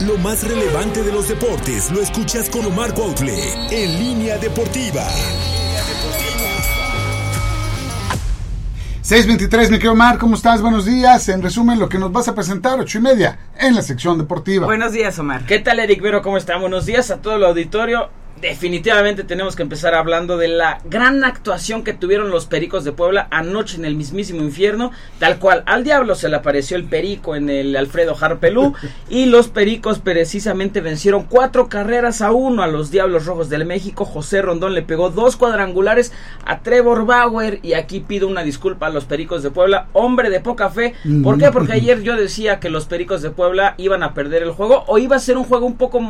Lo más relevante de los deportes lo escuchas con Omar Cuautle en Línea Deportiva. 6:23, mi querido Omar, ¿cómo estás? Buenos días. En resumen, lo que nos vas a presentar, 8:30, en la sección deportiva. Buenos días, Omar. ¿Qué tal, Eric Vero? ¿Cómo están? Buenos días a todo el auditorio. Definitivamente tenemos que empezar hablando de la gran actuación que tuvieron los Pericos de Puebla anoche en el mismísimo infierno, tal cual al diablo se le apareció el perico en el Alfredo Harpelú y los Pericos precisamente vencieron 4-1 a los Diablos Rojos del México. José Rondón le pegó 2 cuadrangulares a Trevor Bauer y aquí pido una disculpa a los Pericos de Puebla, hombre de poca fe. ¿Por qué? Porque ayer yo decía que los Pericos de Puebla iban a perder el juego o iba a ser un juego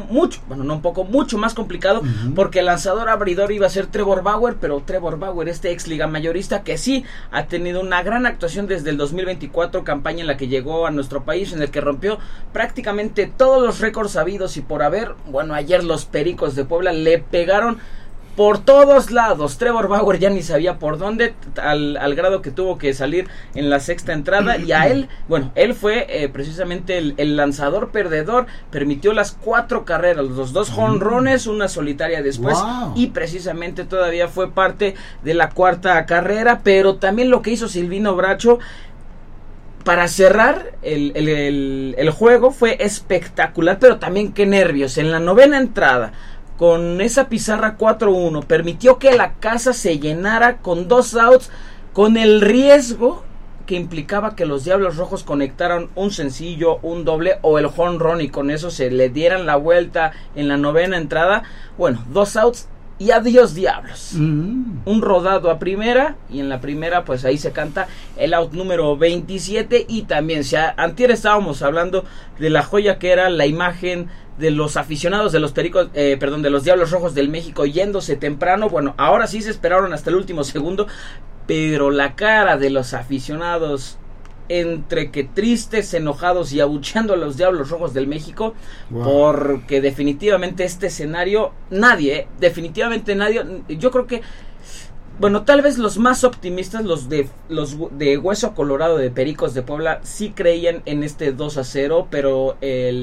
mucho más complicado. Porque el lanzador abridor iba a ser Trevor Bauer, pero Trevor Bauer, este ex liga mayorista que sí ha tenido una gran actuación desde el 2024, campaña en la que llegó a nuestro país, en el que rompió prácticamente todos los récords habidos y por haber. Bueno, ayer los Pericos de Puebla le pegaron por todos lados. Trevor Bauer ya ni sabía por dónde, al grado que tuvo que salir en la sexta entrada, y a él, él fue precisamente el lanzador perdedor, permitió las 4 carreras, los 2 jonrones, una solitaria después, y precisamente todavía fue parte de la 4ª carrera, pero también lo que hizo Silvino Bracho para cerrar el juego fue espectacular, pero también qué nervios. En la 9ª entrada, con esa pizarra 4-1, permitió que la casa se llenara con 2 outs, con el riesgo que implicaba que los Diablos Rojos conectaran un sencillo, un doble o el home run y con eso se le dieran la vuelta en la 9ª entrada. 2 outs y adiós Diablos. Un rodado a primera y en la primera pues ahí se canta el out número 27 y también antier estábamos hablando de la joya que era la imagen de los aficionados de los Pericos, de los Diablos Rojos del México yéndose temprano. Ahora sí se esperaron hasta el último segundo, pero la cara de los aficionados entre que tristes, enojados y abucheando a los Diablos Rojos del México, porque definitivamente este escenario, definitivamente nadie, yo creo que, tal vez los más optimistas, los de Hueso Colorado de Pericos de Puebla, sí creían en este 2-0, pero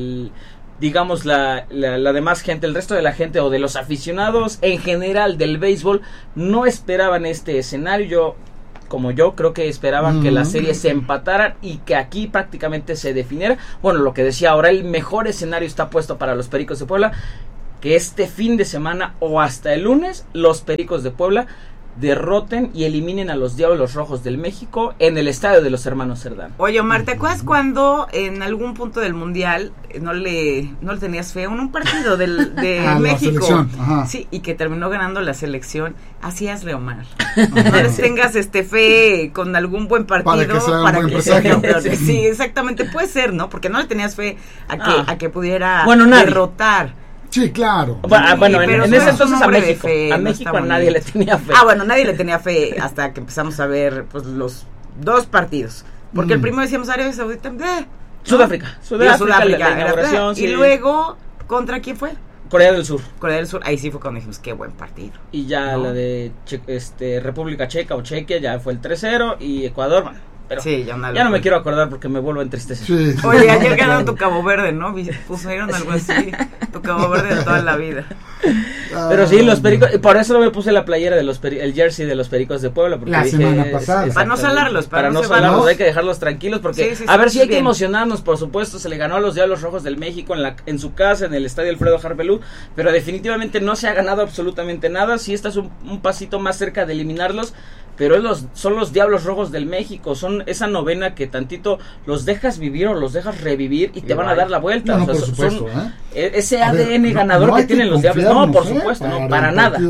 la demás gente, el resto de la gente o de los aficionados en general del béisbol no esperaban este escenario. Yo creo que esperaban que la serie se empatara y que aquí prácticamente se definiera. Lo que decía ahora, el mejor escenario está puesto para los Pericos de Puebla, que este fin de semana o hasta el lunes los Pericos de Puebla derroten y eliminen a los Diablos Rojos del México en el estadio de los hermanos Cerdán. Oye, Omar, ¿te acuerdas cuando en algún punto del mundial no le tenías fe en un partido de México? Sí, y que terminó ganando la selección. Así hazle, Omar. No les tengas fe con algún buen partido para que sean campeones. Sí, exactamente, puede ser, ¿no? Porque no le tenías fe a que pudiera derrotar. Sí, claro. En ese entonces a México. A México nadie le tenía fe. Nadie le tenía fe hasta que empezamos a ver los 2 partidos. Porque el primero decíamos Arabia Saudita. Sudáfrica, la inauguración. Y luego, ¿contra quién fue? Corea del Sur. Ahí sí fue cuando dijimos, qué buen partido. Y ya la de República Checa o Chequia ya fue el 3-0 y Ecuador, pero sí, ya no me quiero acordar porque me vuelvo a entristecer. Sí. Oye, ayer ganaron tu Cabo Verde, ¿no? Pusieron algo así, tu Cabo Verde de toda la vida. Pero sí, los Pericos, por eso no me puse la playera de el jersey de los Pericos de Puebla, porque la semana pasada. Para no salarlos, para no salarlos, hay que dejarlos tranquilos, porque sí hay que emocionarnos, por supuesto. Se le ganó a los Diablos Rojos del México en su casa, en el estadio Alfredo Harpelú, pero definitivamente no se ha ganado absolutamente nada. Sí estás un pasito más cerca de eliminarlos, pero son los Diablos Rojos del México, son esa novena que tantito los dejas vivir o los dejas revivir y te van a dar la vuelta. Por supuesto, ese ADN ganador que tienen los Diablos. No, por supuesto, para nada.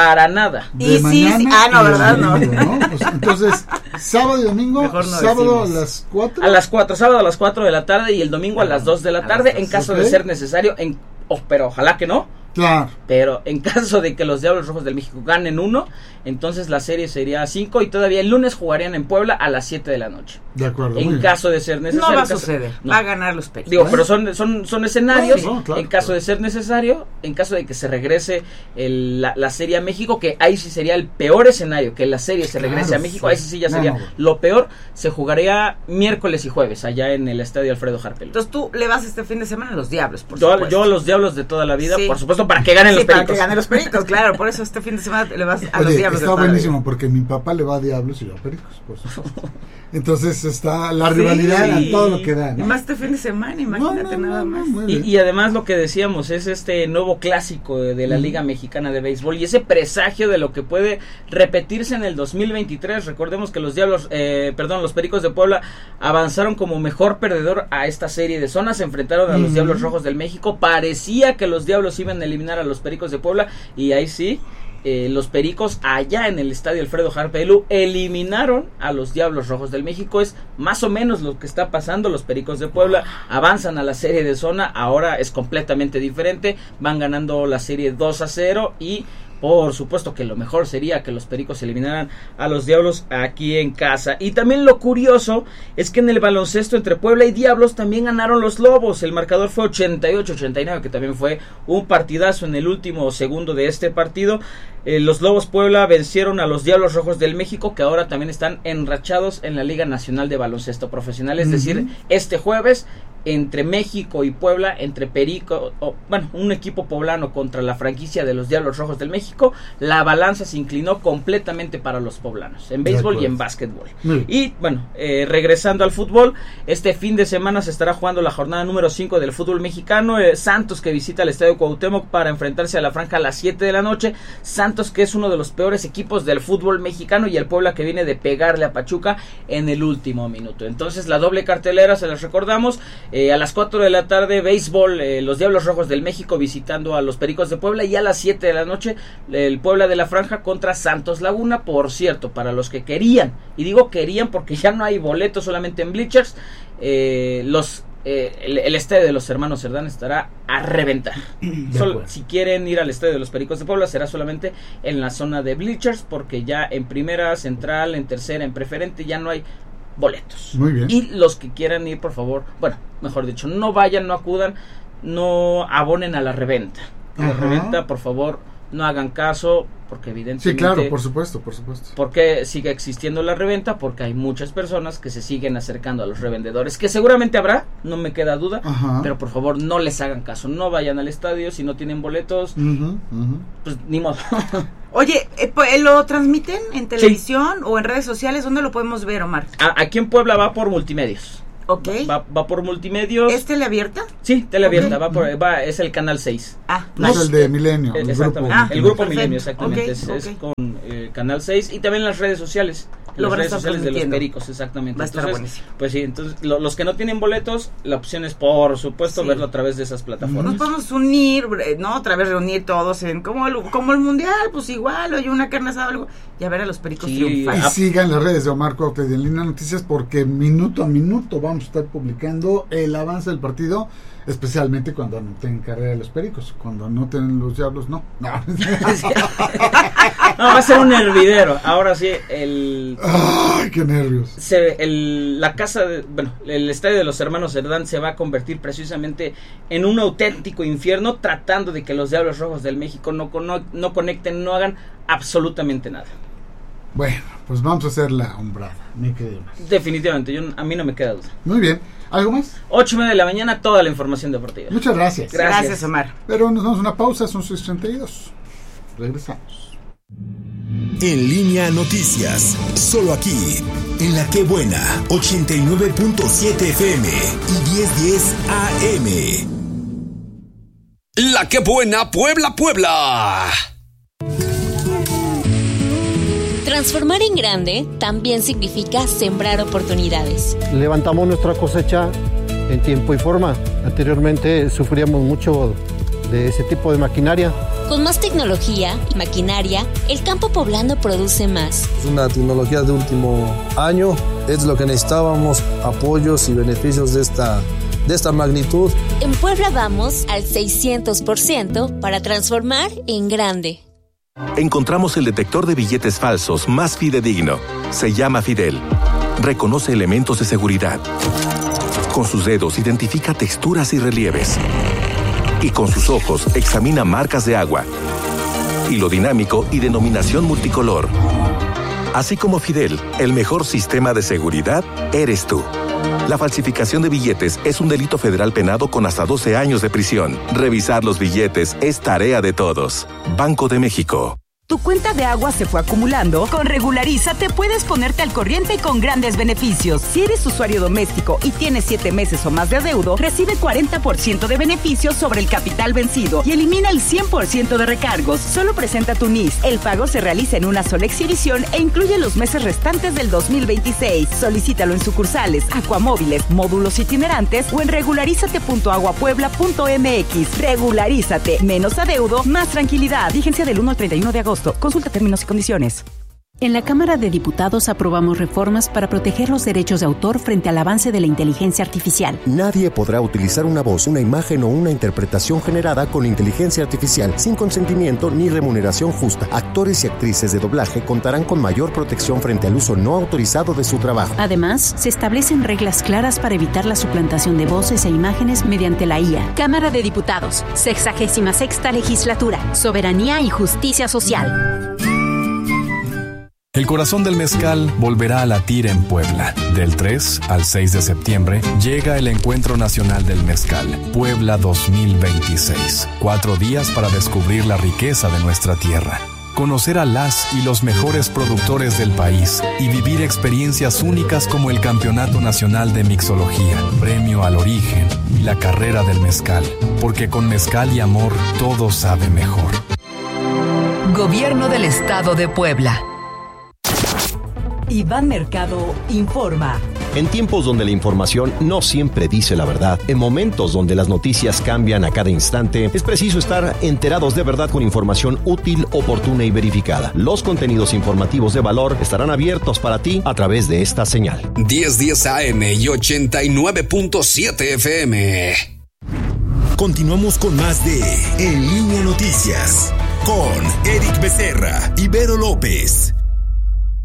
Y sí, ¿verdad? No. Entonces, sábado y domingo, sábado a las 4. Sábado a las 4 de la tarde y el domingo a las 2 de la tarde, en caso de ser necesario, pero ojalá que no. Claro. Pero en caso de que los Diablos Rojos del México ganen 1, entonces la serie sería 5 y todavía el lunes jugarían en Puebla a las 7 de la noche. De acuerdo. En caso de ser necesario. No va a suceder, no. Va a ganar los Pericos. Digo, pero son escenarios, claro, en caso de ser necesario, en caso de que se regrese la serie a México, que ahí sí sería el peor escenario, que la serie se regrese a México, ahí sí ya sería lo peor, se jugaría miércoles y jueves allá en el estadio Alfredo Harpelú. Entonces tú le vas este fin de semana a los Diablos, por supuesto. Yo a los Diablos de toda la vida, por supuesto, para que ganen los Pericos. Para que ganen los Pericos, claro, por eso este fin de semana le vas a los Diablos. Está buenísimo, porque mi papá le va a Diablos y yo a Pericos, por supuesto. Entonces está la rivalidad a todo lo que da, ¿no? Y más este fin de semana, imagínate nada más. Y además lo que decíamos, es este nuevo clásico de la Liga Mexicana de Béisbol y ese presagio de lo que puede repetirse en el 2023. Recordemos que los Pericos de Puebla avanzaron como mejor perdedor a esta serie de zonas, se enfrentaron a los Diablos Rojos del México, parecía que los Diablos iban a eliminar a los Pericos de Puebla y ahí sí, los Pericos allá en el estadio Alfredo Harpelú eliminaron a los Diablos Rojos del México. Es más o menos lo que está pasando. Los Pericos de Puebla avanzan a la serie de zona, ahora es completamente diferente, van ganando la serie 2-0 y por supuesto que lo mejor sería que los Pericos eliminaran a los Diablos aquí en casa. Y también lo curioso es que en el baloncesto entre Puebla y Diablos también ganaron los Lobos. El marcador fue 88-89, que también fue un partidazo en el último segundo de este partido. Los Lobos Puebla vencieron a los Diablos Rojos del México, que ahora también están enrachados en la Liga Nacional de Baloncesto Profesional. Es decir, este jueves entre México y Puebla, entre un equipo poblano contra la franquicia de los Diablos Rojos del México, la balanza se inclinó completamente para los poblanos, en béisbol y en básquetbol. Y regresando al fútbol, este fin de semana se estará jugando la jornada número 5 del fútbol mexicano. Santos, que visita el Estadio Cuauhtémoc para enfrentarse a la Franja a las 7 de la noche. Santos, que es uno de los peores equipos del fútbol mexicano, y el Puebla, que viene de pegarle a Pachuca en el último minuto. Entonces la doble cartelera se las recordamos. A las 4 de la tarde, béisbol, los Diablos Rojos del México visitando a los Pericos de Puebla, y a las 7 de la noche, el Puebla de la Franja contra Santos Laguna. Por cierto, para los que querían, y digo querían porque ya no hay boletos, solamente en bleachers, el estadio de los hermanos Cerdán estará a reventar. Si quieren ir al estadio de los Pericos de Puebla, será solamente en la zona de bleachers, porque ya en primera, central, en tercera, en preferente, ya no hay boletos. Muy bien. Y los que quieran ir, por favor, mejor dicho, no vayan, no acudan, no abonen a la reventa. La reventa, por favor, no hagan caso, porque evidentemente... Sí, claro, por supuesto. Porque sigue existiendo la reventa, porque hay muchas personas que se siguen acercando a los revendedores, que seguramente habrá, no me queda duda, pero por favor no les hagan caso, no vayan al estadio si no tienen boletos, pues ni modo. Oye, ¿lo transmiten en televisión o en redes sociales? ¿Dónde lo podemos ver, Omar? Aquí en Puebla va por multimedios. Ok. Va por multimedios. ¿Es teleabierta? Sí, teleabierta, es el canal 6. No es el de Milenio. Exactamente, el grupo Milenio, exactamente. Okay, es con canal 6 y también las redes sociales. Las redes sociales de los Pericos, exactamente. Va a estar buenísimo. Pues sí, entonces los que no tienen boletos, la opción es, por supuesto, verlo a través de esas plataformas. Nos podemos unir, ¿no? Otra vez reunir todos en como el mundial, pues igual, oye, una carne asada o algo, y a ver a los Pericos triunfar. Y sigan las redes de Omar Cuauhtémoc en Línea Noticias, porque minuto a minuto vamos a estar publicando el avance del partido, especialmente cuando anoten carrera de los Pericos. Cuando anoten los Diablos, no. No, va a ser un hervidero. Ahora sí, ¡ay, qué nervios! La casa, el estadio de los hermanos Cerdán se va a convertir precisamente en un auténtico infierno, tratando de que los Diablos Rojos del México no conecten, no hagan absolutamente nada. Bueno, pues vamos a hacer la hombrada, me quedé más. Definitivamente, a mí no me queda duda. Muy bien, ¿algo más? 8:30 de la mañana, toda la información deportiva. Muchas gracias. Gracias, Omar. Pero nos damos una pausa, son 6:32. Regresamos. En Línea Noticias, solo aquí, en La Qué Buena, 89.7 FM y 1010 AM. La Qué Buena, Puebla. Transformar en grande también significa sembrar oportunidades. Levantamos nuestra cosecha en tiempo y forma. Anteriormente sufríamos mucho de ese tipo de maquinaria. Con más tecnología y maquinaria, el campo poblano produce más. Es una tecnología de último año, es lo que necesitábamos, apoyos y beneficios de esta de esta magnitud. En Puebla vamos al 600% para transformar en grande. Encontramos el detector de billetes falsos más fidedigno. Se llama Fidel. Reconoce elementos de seguridad. Con sus dedos identifica texturas y relieves. Y con sus ojos examina marcas de agua. Hilo dinámico y denominación multicolor. Así como Fidel, el mejor sistema de seguridad eres tú. La falsificación de billetes es un delito federal penado con hasta 12 años de prisión. Revisar los billetes es tarea de todos. Banco de México. ¿Tu cuenta de agua se fue acumulando? Con Regularízate puedes ponerte al corriente con grandes beneficios. Si eres usuario doméstico y tienes 7 meses o más de adeudo, recibe 40% de beneficios sobre el capital vencido y elimina el 100% de recargos. Solo presenta tu NIS. El pago se realiza en una sola exhibición e incluye los meses restantes del 2026. Solicítalo en sucursales, acuamóviles, módulos itinerantes o en regularízate.aguapuebla.mx. Regularízate. Menos adeudo, más tranquilidad. Vigencia del 1 al 31 de agosto. Consulta términos y condiciones. En la Cámara de Diputados aprobamos reformas para proteger los derechos de autor frente al avance de la inteligencia artificial. Nadie podrá utilizar una voz, una imagen o una interpretación generada con inteligencia artificial sin consentimiento ni remuneración justa. Actores y actrices de doblaje contarán con mayor protección frente al uso no autorizado de su trabajo. Además, se establecen reglas claras para evitar la suplantación de voces e imágenes mediante la IA. Cámara de Diputados, 66ª Legislatura, Soberanía y Justicia Social. El corazón del mezcal volverá a latir en Puebla. Del 3 al 6 de septiembre llega el Encuentro Nacional del Mezcal, Puebla 2026. 4 días para descubrir la riqueza de nuestra tierra, conocer a las y los mejores productores del país y vivir experiencias únicas como el Campeonato Nacional de Mixología, Premio al Origen y la Carrera del Mezcal. Porque con mezcal y amor todo sabe mejor. Gobierno del Estado de Puebla. Iván Mercado informa. En tiempos donde la información no siempre dice la verdad, en momentos donde las noticias cambian a cada instante, es preciso estar enterados de verdad con información útil, oportuna y verificada. Los contenidos informativos de valor estarán abiertos para ti a través de esta señal. 1010 AM y 89.7 FM. Continuamos con más de En Línea Noticias con Eric Becerra y Vero López.